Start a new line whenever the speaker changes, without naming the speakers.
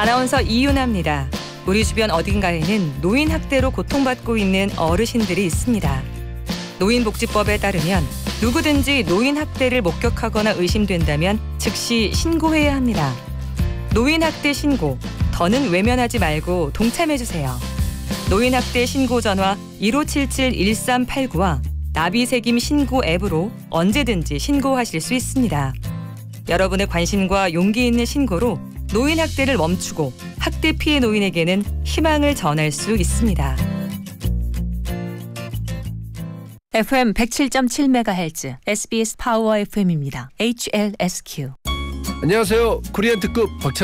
아나운서 이윤아입니다. 우리 주변 어딘가에는 노인 학대로 고통받고 있는 어르신들이 있습니다. 노인복지법에 따르면 누구든지 노인 학대를 목격하거나 의심된다면 즉시 신고해야 합니다. 노인 학대 신고, 더는 외면하지 말고 동참해주세요. 노인 학대 신고 전화 1577-1389와 나비새김 신고 앱으로 언제든지 신고하실 수 있습니다. 여러분의 관심과 용기 있는 신고로 노인 학대를 멈추고 학대 피해 노인에게는 희망을 전할 수 있습니다. FM 107.7MHz SBS 파워 FM입니다. HLSQ.
안녕하세요. 코리안 특급 박찬